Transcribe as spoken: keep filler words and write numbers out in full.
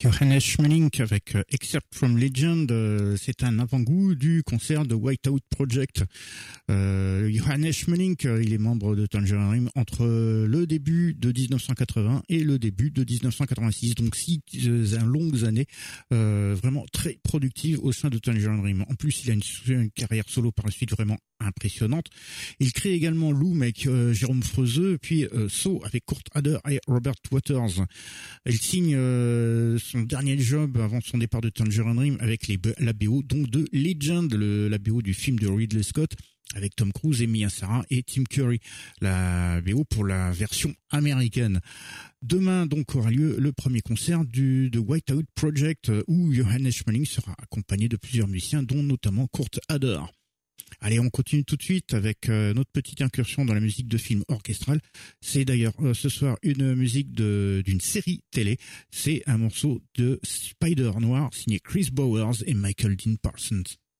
Johannes Schmeling avec euh, Excerpt from Legend, euh, c'est un avant-goût du concert de Whiteout Project. Euh, Johannes Schmeling, euh, il est membre de Tangerine Dream entre le début de dix-neuf cent quatre-vingts et le début de dix-neuf cent quatre-vingt-six, donc six euh, longues années euh, vraiment très productives au sein de Tangerine Dream. En plus, il a une, une carrière solo par la suite vraiment impressionnante. Il crée également Loom avec euh, Jérôme Freuzeux, puis euh, So avec Kurt Hader et Robert Waters. Il signe euh, son dernier job avant son départ de Tangerine Dream avec les, la B O donc de Legend, le, la B O du film de Ridley Scott avec Tom Cruise, Mia Sara et Tim Curry. La B O pour la version américaine. Demain donc aura lieu le premier concert du de Whiteout Project où Johannes Schmeling sera accompagné de plusieurs musiciens dont notamment Kurt Hader. Allez, on continue tout de suite avec euh, notre petite incursion dans la musique de film orchestral. C'est d'ailleurs euh, ce soir une musique de d'une série télé. C'est un morceau de Spider Noir signé Chris Bowers et Michael Dean Parsons.